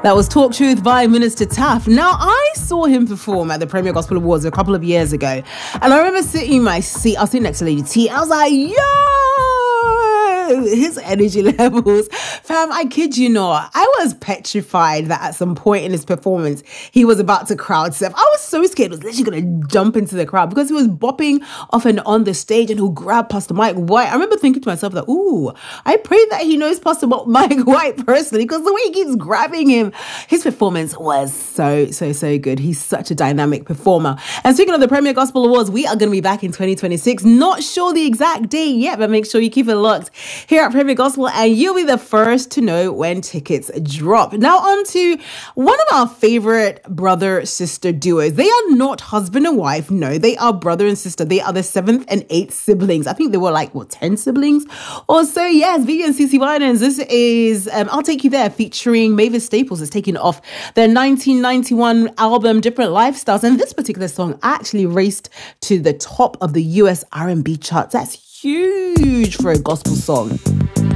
That was Talk Truth by Minister Taff. Now, I saw him perform at the Premier Gospel Awards a couple of years ago. And I remember sitting in my seat. I was sitting next to Lady T. I was like, yo, his energy levels. Fam, I kid you not. I was petrified that at some point in his performance, he was about to crowd surf. I was so scared. I was literally going to jump into the crowd because he was bopping off and on the stage and he'll grab Pastor Mike White. I remember thinking to myself that, ooh, I pray that he knows Pastor Mike White personally, because the way he keeps grabbing him, his performance was so good. He's such a dynamic performer. And speaking of the Premier Gospel Awards, we are going to be back in 2026. Not sure the exact date yet, but make sure you keep it locked here at Premier Gospel and you'll be the first to know when tickets drop. Now on to one of our favorite brother-sister duos. They are not husband and wife. No, they are brother and sister. They are the 7th and 8th siblings. I think they were like, 10 siblings or so? Yes, Vivian and CeCe Winans. This is I'll Take You There featuring Mavis Staples. It's taken off their 1991 album Different Lifestyles, and this particular song actually raced to the top of the US R&B charts. That's huge for a gospel song.